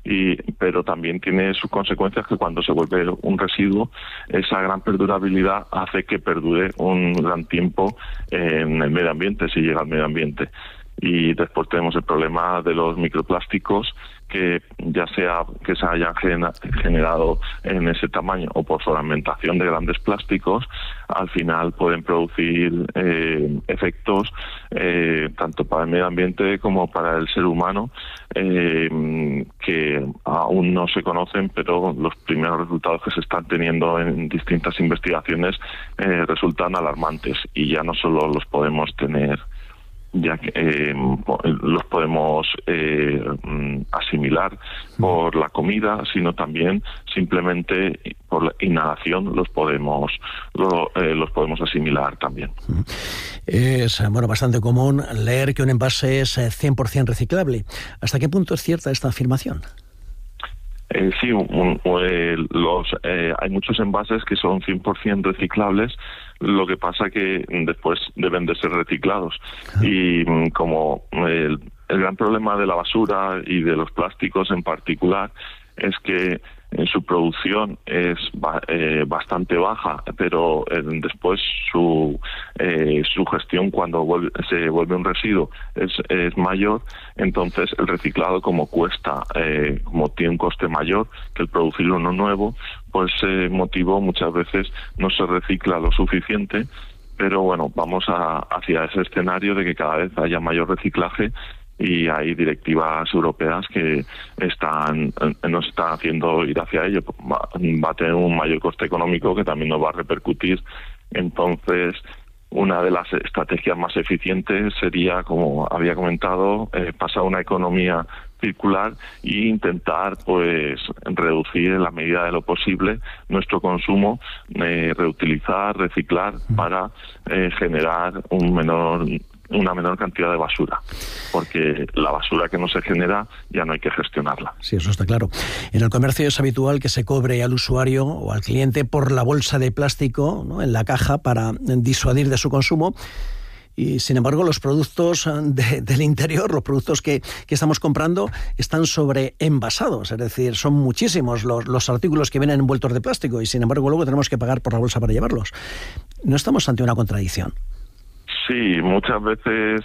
pero también tiene sus consecuencias, que cuando se vuelve un residuo, esa gran perdurabilidad hace que perdure un gran tiempo en el medio ambiente, si llega al medio ambiente. Y después tenemos el problema de los microplásticos, que ya sea que se hayan generado en ese tamaño o por fragmentación de grandes plásticos, al final pueden producir efectos tanto para el medio ambiente como para el ser humano, que aún no se conocen, pero los primeros resultados que se están teniendo en distintas investigaciones resultan alarmantes, y ya no solo los podemos tener, ya que los podemos asimilar por la comida, sino también simplemente por la inhalación los podemos asimilar también. Es bastante común leer que un envase es 100% reciclable. ¿Hasta qué punto es cierta esta afirmación? Sí, hay muchos envases que son 100% reciclables. Lo que pasa que después deben de ser reciclados. Y como el gran problema de la basura y de los plásticos en particular es que en su producción es bastante baja, pero después su gestión, cuando se vuelve un residuo, es mayor. Entonces el reciclado, como tiene un coste mayor que el producir uno nuevo, pues ese motivo muchas veces no se recicla lo suficiente. Pero bueno, vamos hacia ese escenario de que cada vez haya mayor reciclaje, y hay directivas europeas que nos están haciendo ir hacia ello. Va a tener un mayor coste económico que también nos va a repercutir. Entonces, una de las estrategias más eficientes sería, como había comentado, pasar a una economía circular e intentar reducir en la medida de lo posible nuestro consumo, reutilizar, reciclar, para generar una menor cantidad de basura, porque la basura que no se genera ya no hay que gestionarla. Sí, eso está claro. En el comercio es habitual que se cobre al usuario o al cliente por la bolsa de plástico, ¿no?, en la caja, para disuadir de su consumo. Y sin embargo, los productos del interior, los productos que estamos comprando, están sobreenvasados. Es decir, son muchísimos los artículos que vienen envueltos de plástico, y sin embargo luego tenemos que pagar por la bolsa para llevarlos. ¿No estamos ante una contradicción? Sí, muchas veces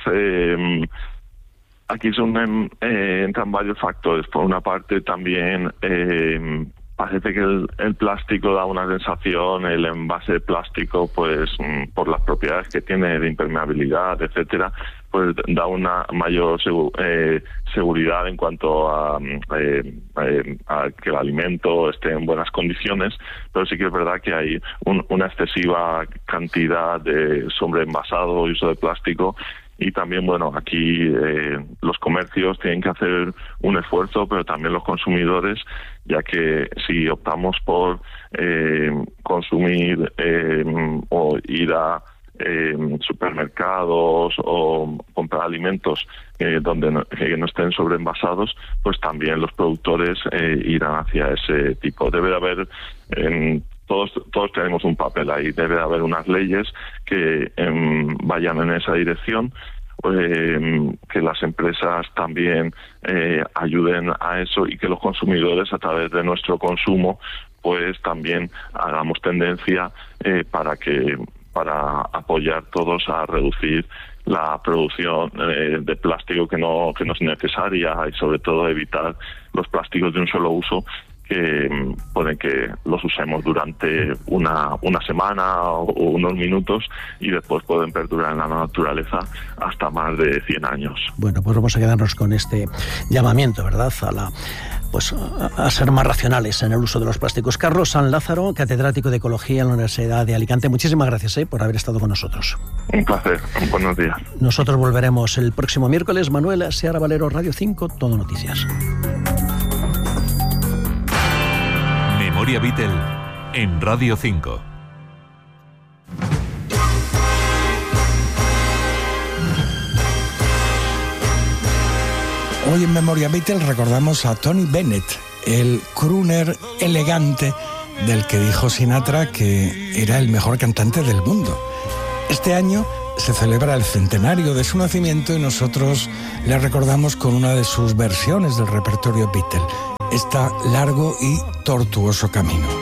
aquí entran varios factores. Por una parte, también parece que el plástico da una sensación, el envase de plástico, pues por las propiedades que tiene de impermeabilidad, etcétera, pues da una mayor seguridad en cuanto a que el alimento esté en buenas condiciones. Pero sí que es verdad que hay una excesiva cantidad de sobreenvasado y uso de plástico. Y también, aquí los comercios tienen que hacer un esfuerzo, pero también los consumidores, ya que si optamos por consumir o ir a supermercados o comprar alimentos que no estén sobreenvasados, pues también los productores irán hacia ese tipo. Debe de haber... Todos tenemos un papel ahí. Debe de haber unas leyes que vayan en esa dirección, que las empresas también ayuden a eso, y que los consumidores, a través de nuestro consumo, pues también hagamos tendencia para apoyar todos a reducir la producción de plástico que no es necesaria, y sobre todo evitar los plásticos de un solo uso, que pueden que los usemos durante una semana o unos minutos, y después pueden perdurar en la naturaleza hasta más de 100 años. Bueno, pues vamos a quedarnos con este llamamiento, ¿verdad?, a ser más racionales en el uso de los plásticos. Carlos San Lázaro, catedrático de Ecología en la Universidad de Alicante, muchísimas gracias por haber estado con nosotros. Un placer, buenos días. Nosotros volveremos el próximo miércoles. Manuel Seara Valero, Radio 5, Todo Noticias. Memoria Beatle en Radio 5. Hoy en Memoria Beatle recordamos a Tony Bennett, el crooner elegante del que dijo Sinatra que era el mejor cantante del mundo. Este año se celebra el centenario de su nacimiento, y nosotros le recordamos con una de sus versiones del repertorio Beatle. este largo y tortuoso camino.